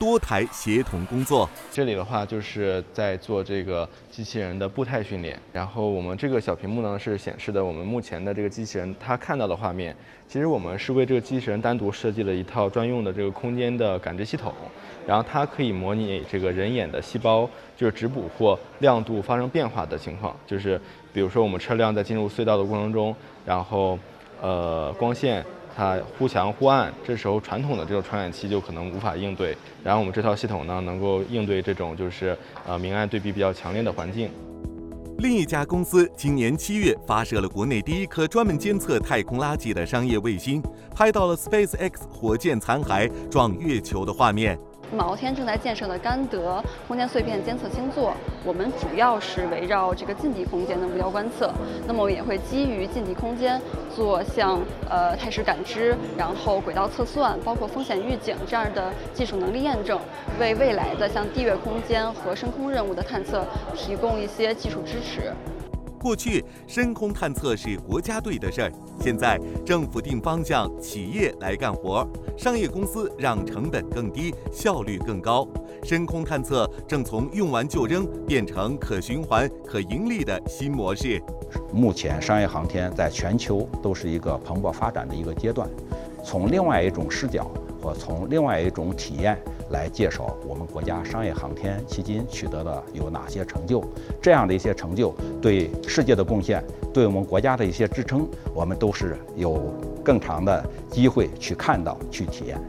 多台协同工作。 这里的话就是在做这个机器人的步态训练，然后我们这个小屏幕呢是显示的我们目前的这个机器人它看到的画面。其实我们是为这个机器人单独设计了一套专用的这个空间的感知系统，然后它可以模拟这个人眼的细胞就是质谱或亮度发生变化的情况，就是比如说我们车辆在进入隧道的过程中，然后光线它忽强忽暗，这时候传统的这种传感器就可能无法应对，然后我们这套系统呢能够应对这种就是明暗对比比较强烈的环境。 另一家公司今年7月发射了国内第一颗专门监测太空垃圾的商业卫星，拍到了 SpaceX 火箭残骸撞月球的画面。 马傲天正在建设的甘德空间碎片监测星座，我们主要是围绕这个近地空间的无聊观测。那么我们也会基于近地空间做像态势感知，然后轨道测算，包括风险预警这样的技术能力验证，为未来的像地月空间和深空任务的探测提供一些技术支持。 过去深空探测是国家队的事儿，现在政府定方向，企业来干活，商业公司让成本更低，效率更高。深空探测正从用完就扔变成可循环、可盈利的新模式。 目前商业航天在全球都是一个蓬勃发展的一个阶段，从另外一种视角和从另外一种体验来介绍我们国家商业航天迄今取得的有哪些成就，这样的一些成就对世界的贡献，对我们国家的一些支撑，我们都是有更长的机会去看到、去体验。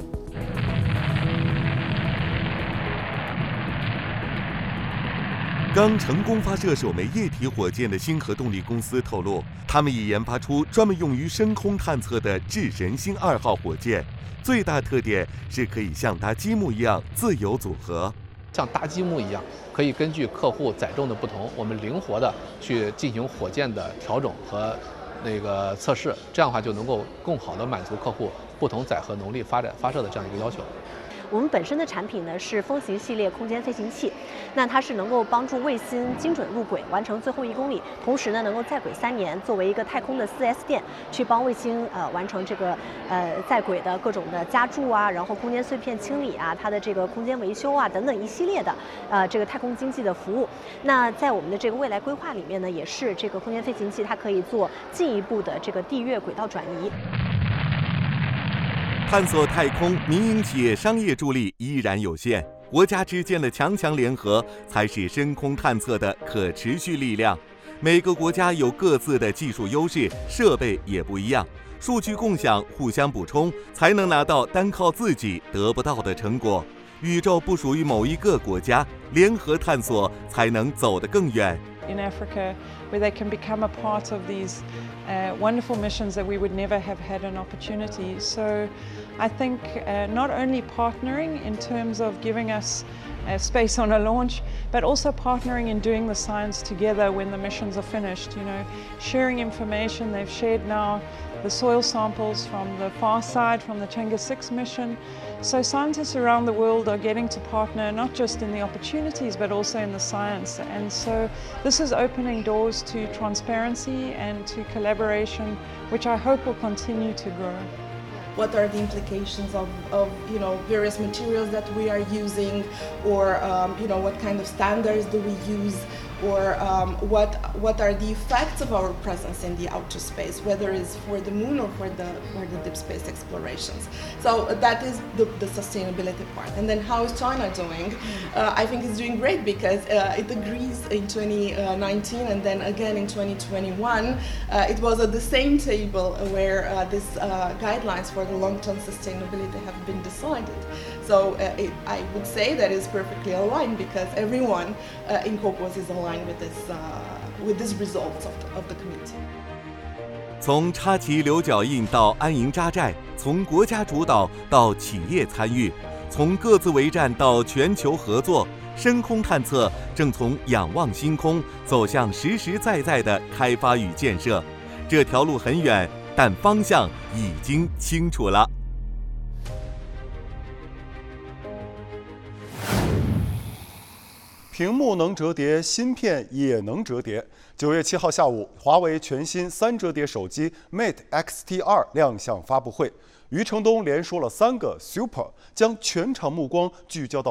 刚成功发射首枚液体火箭的星河动力公司透露，他们已研发出专门用于深空探测的智神星2号火箭。最大特点是可以像搭积木一样自由组合， 像搭积木一样，可以根据客户载重的不同，我们灵活的去进行火箭的调整和测试，这样的话就能够更好的满足客户不同载荷能力发射的这样一个要求。 我们本身的产品呢是风行系列空间飞行器，那它是能够帮助卫星精准入轨，完成最后1公里，同时呢能够在轨3年，作为一个太空的4S 店，去帮卫星完成这个在轨的各种的加注啊，然后空间碎片清理啊，它的这个空间维修啊等等一系列的这个太空经济的服务。那在我们的这个未来规划里面呢，也是这个空间飞行器它可以做进一步的这个地月轨道转移。 探索太空，民营企业商业助力依然有限，国家之间的强强联合才是深空探测的可持续力量。每个国家有各自的技术优势，设备也不一样，数据共享，互相补充，才能拿到单靠自己得不到的成果。宇宙不属于某一个国家，联合探索才能走得更远。 In Africa, where they can become a part of these wonderful missions that we would never have had an opportunity. So I think not only partnering in terms of giving us space on a launch, but also partnering in doing the science together when the missions are finished, sharing information. They've shared now the soil samples from the far side, from the Chang'e 6 mission. So scientists around the world are getting to partner not just in the opportunities, but also in the science. And so this is opening doors to transparency and to collaboration, which I hope will continue to grow. What are the implications of various materials that we are using, or what kind of standards do we use, or what are the effects of our presence in the outer space, whether it's for the moon or for the deep space explorations. So that is the sustainability part. And then how is China doing? I think it's doing great because it agrees in 2019 and then again in 2021. It was at the same table where these guidelines for the long-term sustainability have been decided. So I would say that is perfectly aligned because everyone in COPUOS is aligned with these results of the committee. 从插旗留脚印到安营扎寨，从国家主导到企业参与，从各自为战到全球合作，深空探测正从仰望星空走向实实在在的开发与建设。这条路很远，但方向已经清楚了。 屏幕能折叠，芯片也能折叠。9月7号下午，华为全新3折叠手机 Mate X-T2 亮相发布会，余承东连说了3个 Super， 将全场目光聚焦到